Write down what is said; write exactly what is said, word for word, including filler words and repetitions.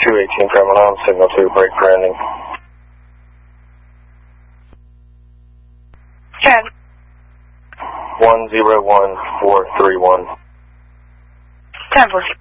two eighteen coming on, signal two, break for ending. ten. one zero one four three one. ten four.